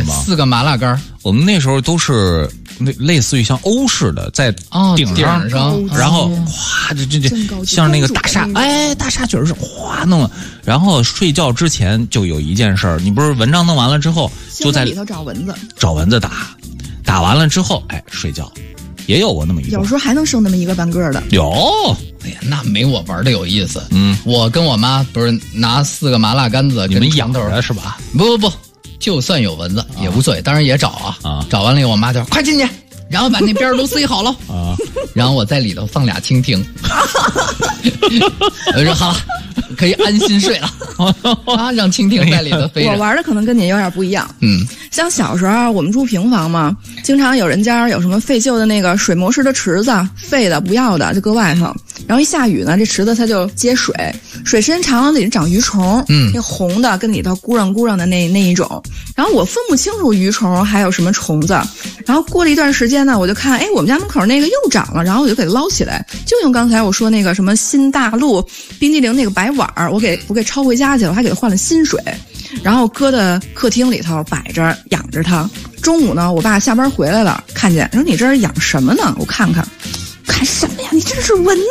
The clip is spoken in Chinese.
吗 ？4个麻辣杆， 我们那时候都是类似于像欧式的，在顶上，然后哗，这像那个大沙曲是哗弄了。然后睡觉之前就有一件事儿，你不是文章弄完了之后，就在里头找蚊子打完了之后，睡觉。也有过那么一个， 有时候还能剩那么一个半个的。 有， 哎呀，那没我玩的有意思。我跟我妈不是拿4个麻辣杆子， 你们养着是吧？ 不，就算有蚊子也无所谓，当然也找啊。找完了以后，我妈就快进去，然后把那边都塞好了啊。然后我在里头放俩蜻蜓，我说好了，可以安心睡了啊，让蜻蜓在里头飞着。 我玩的可能跟你有点不一样。像小时候我们住平房嘛，经常有人家有什么废旧的那个水磨石的池子，废的不要的就搁外头，然后一下雨呢，这池子它就接水，水时间长了里头长鱼虫，那红的跟里头咕嚷的那一种，然后我分不清楚鱼虫还有什么虫子，然后过了一段时间呢，我就看我们家门口那个又长了，然后我就给它捞起来，就用刚才我说那个什么新大陆冰激凌那个白碗，我给抄回家去了，我还给它换了新水，然后搁在客厅里头摆着养着它。中午呢，我爸下班回来了，看见说你这儿养什么呢？我看什么呀？你这是蚊子。